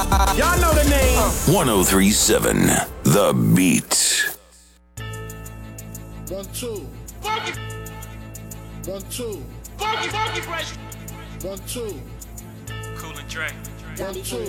Y'all know the name. 1037 The Beat. 1, 2. Funky, 1, 2. funky fresh. 1, 2. Cool and Dre. 1, 2.